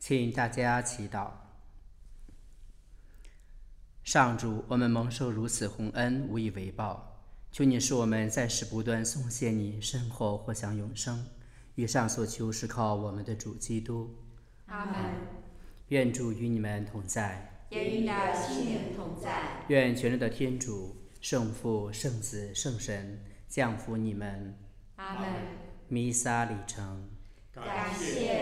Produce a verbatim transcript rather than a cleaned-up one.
请大家祈祷。上主，我们蒙受如此洪恩，无以为报，求你使我们在世不断颂谢你，身后获享永生。以上所求是靠我们的主基督。 阿门。 愿主与你们同在， 也与你的心灵同在。 愿全能的天主、圣父、圣子、圣神降福你们。 阿门。 弥撒礼成。 感谢